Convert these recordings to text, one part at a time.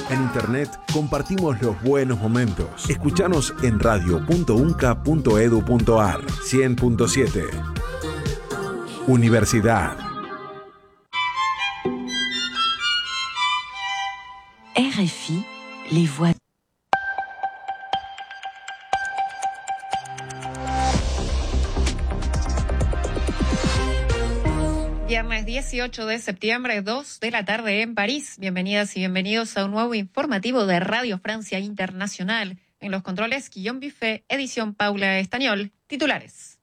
En internet compartimos los buenos momentos. Escuchanos en radio.unca.edu.ar 100.7. Universidad. RFI, les voix. Viernes 18 de septiembre, 2 de la tarde en París. Bienvenidas y bienvenidos a un nuevo informativo de Radio Francia Internacional. En los controles, Guillaume Buffet, edición Paula Estañol. Titulares.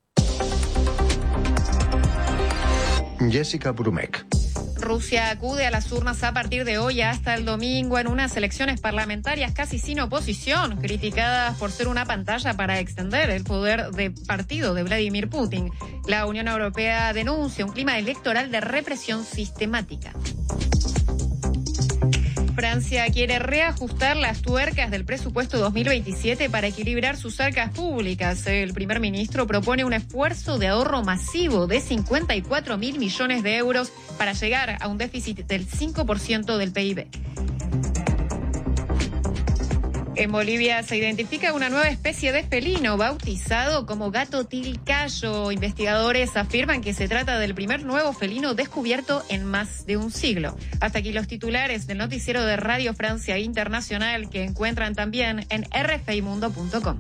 Jessica Brumek. Rusia acude a las urnas a partir de hoy hasta el domingo en unas elecciones parlamentarias casi sin oposición, criticadas por ser una pantalla para extender el poder de partido de Vladimir Putin. La Unión Europea denuncia un clima electoral de represión sistemática. Francia quiere reajustar las tuercas del presupuesto 2027 para equilibrar sus arcas públicas. El primer ministro propone un esfuerzo de ahorro masivo de 54.000 millones de euros para llegar a un déficit del 5% del PIB. En Bolivia se identifica una nueva especie de felino bautizado como gato tilcayo. Investigadores afirman que se trata del primer nuevo felino descubierto en más de un siglo. Hasta aquí los titulares del noticiero de Radio Francia Internacional, que encuentran también en rfimundo.com.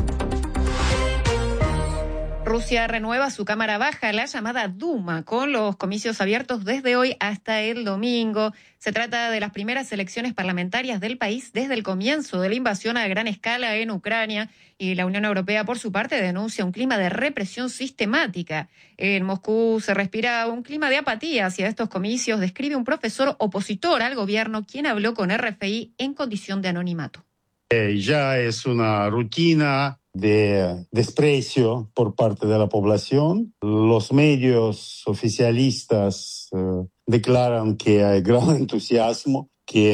Rusia renueva su Cámara Baja, la llamada Duma, con los comicios abiertos desde hoy hasta el domingo. Se trata de las primeras elecciones parlamentarias del país desde el comienzo de la invasión a gran escala en Ucrania, y la Unión Europea, por su parte, denuncia un clima de represión sistemática. En Moscú se respira un clima de apatía hacia estos comicios, describe un profesor opositor al gobierno, quien habló con RFI en condición de anonimato. Ya es una rutina de desprecio por parte de la población. Los medios oficialistas declaran que hay gran entusiasmo,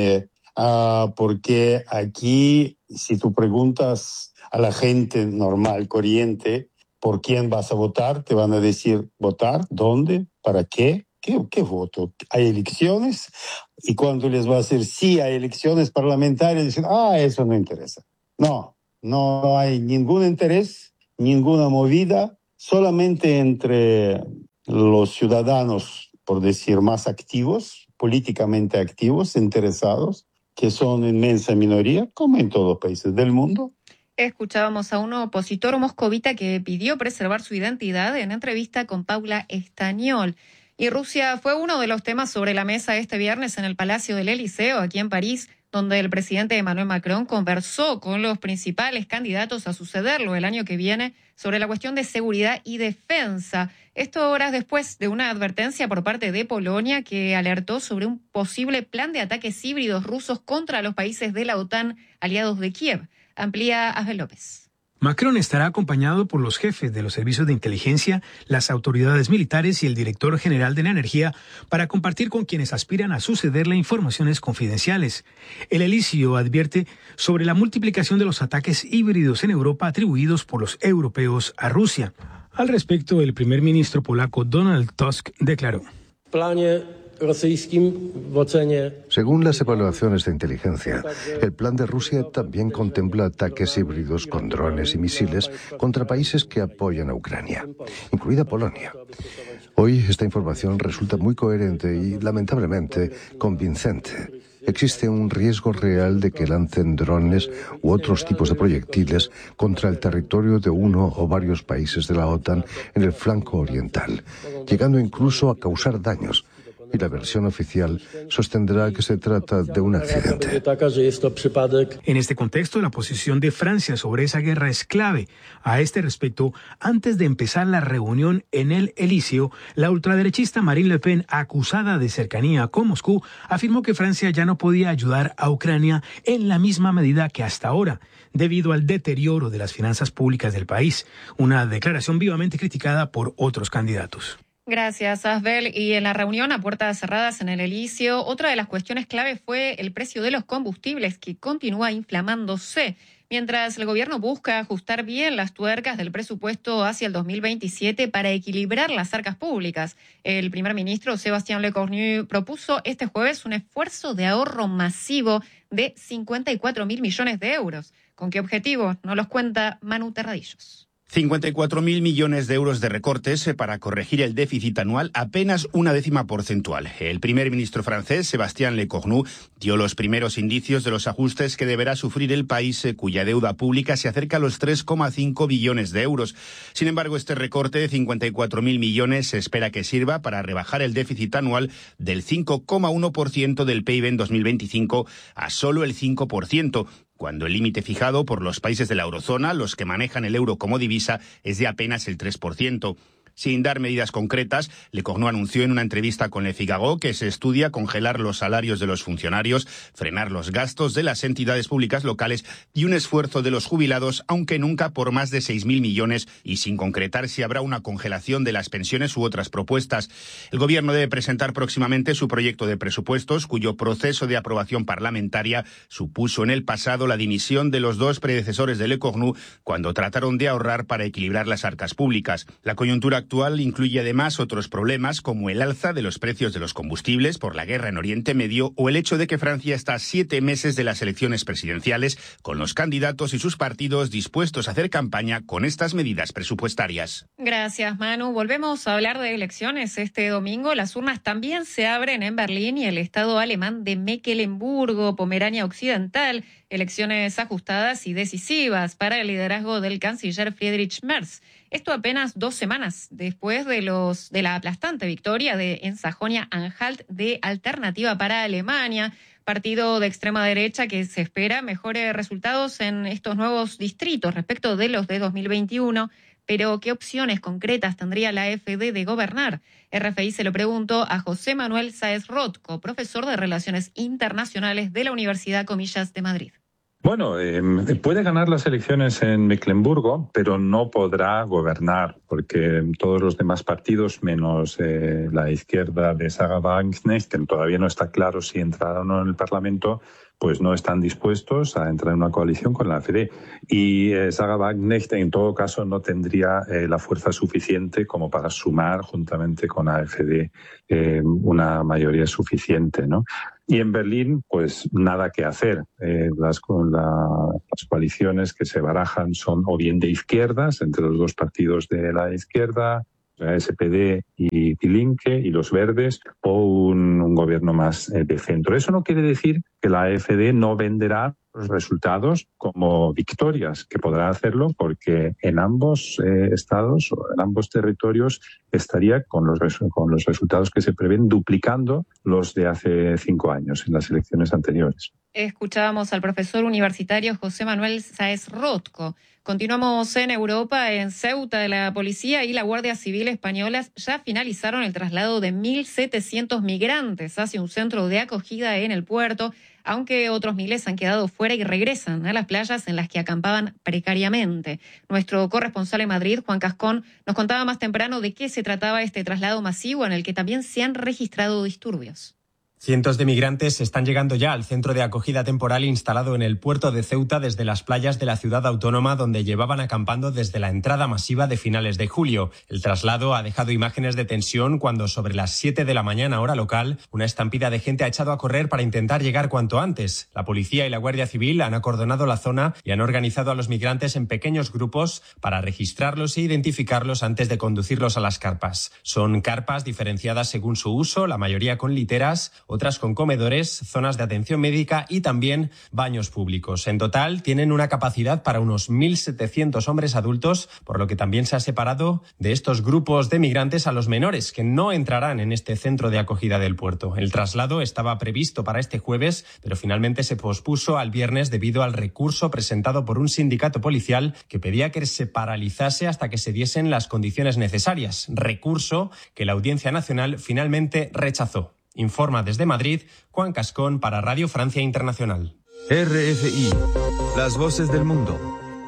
porque aquí, si tú preguntas a la gente normal, corriente, por quién vas a votar, te van a decir, ¿votar? ¿Dónde? ¿Para qué? ¿Qué voto? ¿Hay elecciones? Y cuando les va a decir sí, hay elecciones parlamentarias, dicen, eso no interesa. No hay ningún interés, ninguna movida, solamente entre los ciudadanos, por decir, más activos, políticamente activos, interesados, que son inmensa minoría, como en todos los países del mundo. Escuchábamos a un opositor moscovita que pidió preservar su identidad en entrevista con Paula Estañol. Y Rusia fue uno de los temas sobre la mesa este viernes en el Palacio del Elíseo, aquí en París, donde el presidente Emmanuel Macron conversó con los principales candidatos a sucederlo el año que viene sobre la cuestión de seguridad y defensa. Esto horas después de una advertencia por parte de Polonia, que alertó sobre un posible plan de ataques híbridos rusos contra los países de la OTAN aliados de Kiev. Amplía Ángel López. Macron estará acompañado por los jefes de los servicios de inteligencia, las autoridades militares y el director general de la energía para compartir con quienes aspiran a sucederle informaciones confidenciales. El Elíseo advierte sobre la multiplicación de los ataques híbridos en Europa atribuidos por los europeos a Rusia. Al respecto, el primer ministro polaco Donald Tusk declaró: Según las evaluaciones de inteligencia, el plan de Rusia también contempla ataques híbridos con drones y misiles contra países que apoyan a Ucrania, incluida Polonia. Hoy esta información resulta muy coherente y, lamentablemente, convincente. Existe un riesgo real de que lancen drones u otros tipos de proyectiles contra el territorio de uno o varios países de la OTAN en el flanco oriental, llegando incluso a causar daños. Y la versión oficial sostendrá que se trata de un accidente. En este contexto, la posición de Francia sobre esa guerra es clave. A este respecto, antes de empezar la reunión en el Elíseo, la ultraderechista Marine Le Pen, acusada de cercanía con Moscú, afirmó que Francia ya no podía ayudar a Ucrania en la misma medida que hasta ahora, debido al deterioro de las finanzas públicas del país, una declaración vivamente criticada por otros candidatos. Gracias, Asbel. Y en la reunión a puertas cerradas en el Elíseo, otra de las cuestiones clave fue el precio de los combustibles, que continúa inflamándose. Mientras el gobierno busca ajustar bien las tuercas del presupuesto hacia el 2027 para equilibrar las arcas públicas, el primer ministro Sébastien Lecornu propuso este jueves un esfuerzo de ahorro masivo de 54.000 millones de euros. ¿Con qué objetivo? Nos los cuenta Manu Terradillos. 54.000 millones de euros de recortes para corregir el déficit anual, apenas una décima porcentual. El primer ministro francés, Sébastien Lecornu, dio los primeros indicios de los ajustes que deberá sufrir el país, cuya deuda pública se acerca a los 3,5 billones de euros. Sin embargo, este recorte de 54.000 millones se espera que sirva para rebajar el déficit anual del 5,1% del PIB en 2025 a solo el 5%. Cuando el límite fijado por los países de la eurozona, los que manejan el euro como divisa, es de apenas el 3%. Sin dar medidas concretas, Lecornu anunció en una entrevista con Le Figaro que se estudia congelar los salarios de los funcionarios, frenar los gastos de las entidades públicas locales y un esfuerzo de los jubilados, aunque nunca por más de 6.000 millones y sin concretar si habrá una congelación de las pensiones u otras propuestas. El gobierno debe presentar próximamente su proyecto de presupuestos, cuyo proceso de aprobación parlamentaria supuso en el pasado la dimisión de los dos predecesores de Lecornu cuando trataron de ahorrar para equilibrar las arcas públicas. La coyuntura actual incluye además otros problemas como el alza de los precios de los combustibles por la guerra en Oriente Medio o el hecho de que Francia está a 7 meses de las elecciones presidenciales, con los candidatos y sus partidos dispuestos a hacer campaña con estas medidas presupuestarias. Gracias, Manu. Volvemos a hablar de elecciones. Este domingo las urnas también se abren en Berlín y el estado alemán de Mecklemburgo, Pomerania Occidental. Elecciones ajustadas y decisivas para el liderazgo del canciller Friedrich Merz. Esto apenas 2 semanas después de la aplastante victoria en Sajonia-Anhalt de Alternativa para Alemania, partido de extrema derecha que se espera mejores resultados en estos nuevos distritos respecto de los de 2021. Pero, ¿qué opciones concretas tendría la AfD de gobernar? RFI se lo preguntó a José Manuel Sáez Rotko, profesor de Relaciones Internacionales de la Universidad Comillas de Madrid. Bueno, puede ganar las elecciones en Mecklemburgo, pero no podrá gobernar, porque todos los demás partidos, menos la izquierda de Sarah Wagenknecht, que todavía no está claro si entrará o no en el Parlamento, pues no están dispuestos a entrar en una coalición con la AfD. Y Sarah Wagenknecht, en todo caso, no tendría la fuerza suficiente como para sumar, juntamente con la AfD, una mayoría suficiente, ¿no? Y en Berlín, pues nada que hacer. Las coaliciones que se barajan son o bien de izquierdas, entre los dos partidos de la izquierda, la SPD y Die Linke y los Verdes, o un gobierno más de centro. Eso no quiere decir que la AfD no venderá los resultados como victorias, que podrá hacerlo porque en ambos estados o en ambos territorios estaría con los resultados que se prevén duplicando los de hace 5 años en las elecciones anteriores. Escuchábamos al profesor universitario José Manuel Sáez Rotko. Continuamos en Europa. En Ceuta, la policía y la Guardia Civil españolas ya finalizaron el traslado de 1.700 migrantes hacia un centro de acogida en el puerto, aunque otros miles han quedado fuera y regresan a las playas en las que acampaban precariamente. Nuestro corresponsal en Madrid, Juan Cascón, nos contaba más temprano de qué se trataba este traslado masivo en el que también se han registrado disturbios. Cientos de migrantes están llegando ya al centro de acogida temporal instalado en el puerto de Ceuta desde las playas de la ciudad autónoma, donde llevaban acampando desde la entrada masiva de finales de julio. El traslado ha dejado imágenes de tensión cuando sobre las 7 de la mañana hora local una estampida de gente ha echado a correr para intentar llegar cuanto antes. La policía y la Guardia Civil han acordonado la zona y han organizado a los migrantes en pequeños grupos para registrarlos e identificarlos antes de conducirlos a las carpas. Son carpas diferenciadas según su uso, la mayoría con literas, otras con comedores, zonas de atención médica y también baños públicos. En total tienen una capacidad para unos 1.700 hombres adultos, por lo que también se ha separado de estos grupos de migrantes a los menores, que no entrarán en este centro de acogida del puerto. El traslado estaba previsto para este jueves, pero finalmente se pospuso al viernes debido al recurso presentado por un sindicato policial que pedía que se paralizase hasta que se diesen las condiciones necesarias. Recurso que la Audiencia Nacional finalmente rechazó. Informa desde Madrid, Juan Cascón para Radio Francia Internacional. RFI, las voces del mundo.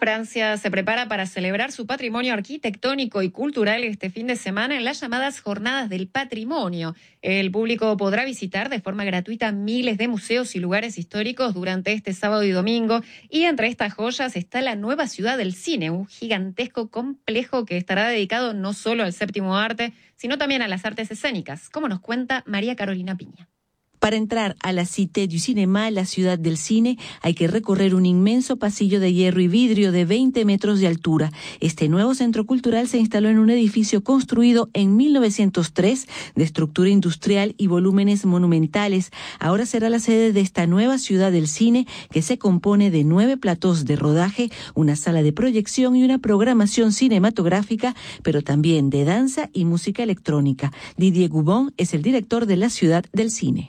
Francia se prepara para celebrar su patrimonio arquitectónico y cultural este fin de semana en las llamadas Jornadas del Patrimonio. El público podrá visitar de forma gratuita miles de museos y lugares históricos durante este sábado y domingo. Y entre estas joyas está la nueva Ciudad del Cine, un gigantesco complejo que estará dedicado no solo al séptimo arte, sino también a las artes escénicas, como nos cuenta María Carolina Piña. Para entrar a la Cité du Cinéma, la ciudad del cine, hay que recorrer un inmenso pasillo de hierro y vidrio de 20 metros de altura. Este nuevo centro cultural se instaló en un edificio construido en 1903, de estructura industrial y volúmenes monumentales. Ahora será la sede de esta nueva ciudad del cine, que se compone de 9 platós de rodaje, una sala de proyección y una programación cinematográfica, pero también de danza y música electrónica. Didier Goubon es el director de la ciudad del cine.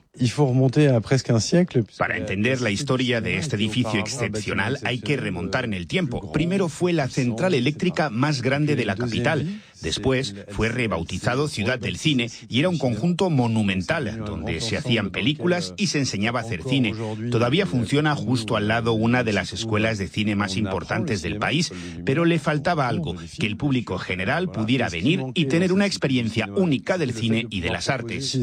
Para entender la historia de este edificio excepcional hay que remontar en el tiempo. Primero fue la central eléctrica más grande de la capital. Después fue rebautizado Ciudad del Cine y era un conjunto monumental donde se hacían películas y se enseñaba a hacer cine. Todavía funciona justo al lado una de las escuelas de cine más importantes del país, pero le faltaba algo, que el público general pudiera venir y tener una experiencia única del cine y de las artes.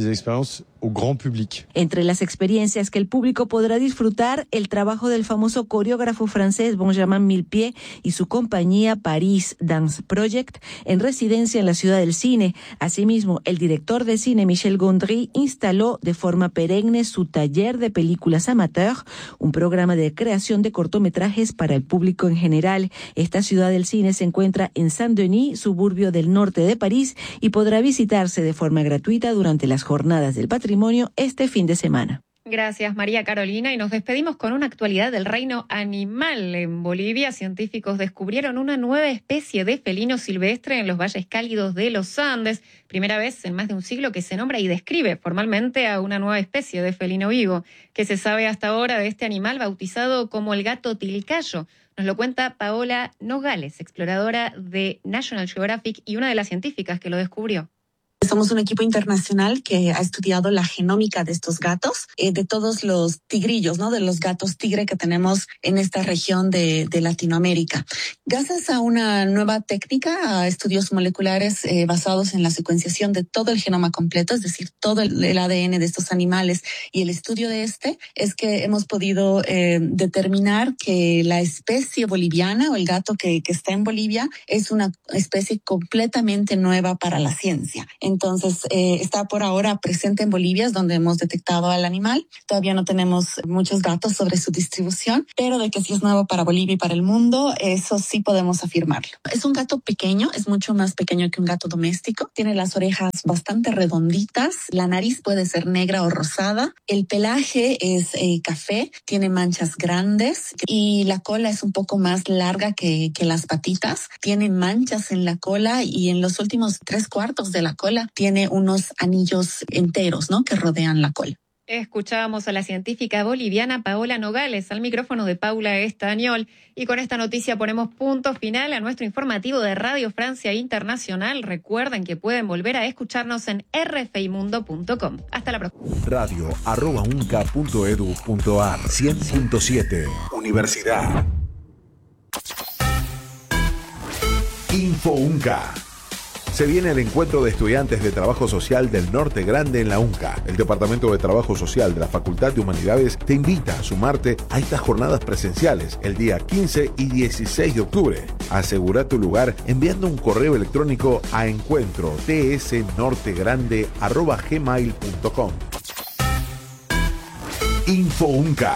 Entre las experiencias que el público podrá disfrutar, el trabajo del famoso coreógrafo francés Benjamin Millepied y su compañía Paris Dance Project en residencia en la Ciudad del Cine. Asimismo, el director de cine Michel Gondry instaló de forma perenne su taller de películas amateur, un programa de creación de cortometrajes para el público en general. Esta Ciudad del Cine se encuentra en Saint-Denis, suburbio del norte de París, y podrá visitarse de forma gratuita durante las Jornadas del Patrimonio este fin de semana. Gracias, María Carolina. Y nos despedimos con una actualidad del reino animal. En Bolivia, científicos descubrieron una nueva especie de felino silvestre en los valles cálidos de los Andes. Primera vez en más de un siglo que se nombra y describe formalmente a una nueva especie de felino vivo. ¿Qué se sabe hasta ahora de este animal bautizado como el gato tilcayo? Nos lo cuenta Paola Nogales, exploradora de National Geographic y una de las científicas que lo descubrió. Somos un equipo internacional que ha estudiado la genómica de estos gatos, de todos los tigrillos, ¿no? De los gatos tigre que tenemos en esta región de Latinoamérica. Gracias a una nueva técnica, a estudios moleculares basados en la secuenciación de todo el genoma completo, es decir, todo el ADN de estos animales y el estudio de es que hemos podido determinar que la especie boliviana o el gato que está en Bolivia es una especie completamente nueva para la ciencia. Entonces, está por ahora presente en Bolivia, es donde hemos detectado al animal. Todavía no tenemos muchos datos sobre su distribución, pero de que sí es nuevo para Bolivia y para el mundo, eso sí podemos afirmarlo. Es un gato pequeño, es mucho más pequeño que un gato doméstico. Tiene las orejas bastante redonditas, la nariz puede ser negra o rosada, el pelaje es café, tiene manchas grandes y la cola es un poco más larga que las patitas. Tiene manchas en la cola y en los últimos 3/4 de la cola tiene unos anillos enteros, ¿no?, que rodean la cola. Escuchábamos a la científica boliviana Paola Nogales al micrófono de Paula Estañol. Y con esta noticia ponemos punto final a nuestro informativo de Radio Francia Internacional. Recuerden que pueden volver a escucharnos en rfimundo.com. Hasta la próxima. radio@unca.edu.ar 100.7 Universidad. Info UNCA. Se viene el encuentro de estudiantes de Trabajo Social del Norte Grande en la UNCA. El Departamento de Trabajo Social de la Facultad de Humanidades te invita a sumarte a estas jornadas presenciales el día 15 y 16 de octubre. Asegura tu lugar enviando un correo electrónico a encuentro.tsnortegrande@gmail.com. Info UNCA.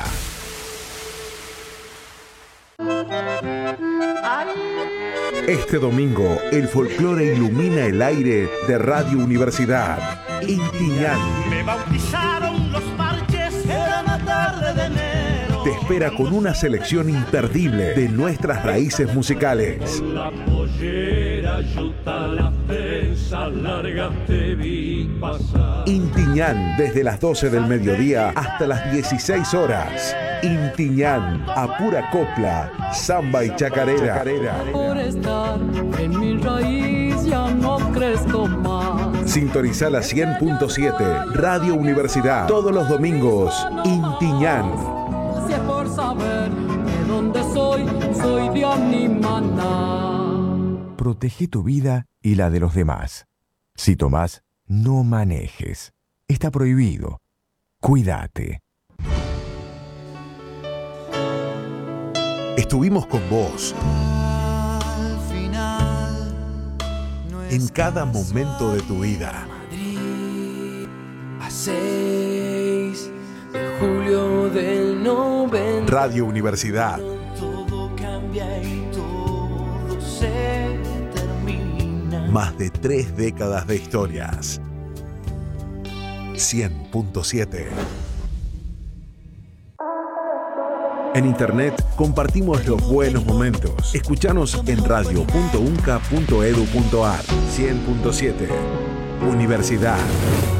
Este domingo, el folclore ilumina el aire de Radio Universidad. Intiñán. Me bautizaron los parches, era una tarde de enero. Te espera con una selección imperdible de nuestras raíces musicales. Con la pollera, yuta, la prensa larga te vi pasar. Intiñán, desde las 12 del mediodía hasta las 16 horas. Intiñán, a pura copla, samba y chacarera. Por estar en mi raíz ya no crezco más. Sintoniza la 100.7 Radio Universidad todos los domingos. Intiñán. Si es por saber, donde soy de Animaná. Protege tu vida y la de los demás. Si tomás, no manejes. Está prohibido. Cuídate. Estuvimos con vos en cada momento de tu vida. A 6 de julio del 90. Radio Universidad. Todo cambia y todo se termina. Más de 3 décadas de historias. 100.7. En internet compartimos los buenos momentos. Escuchanos en radio.unca.edu.ar. 100.7. Universidad.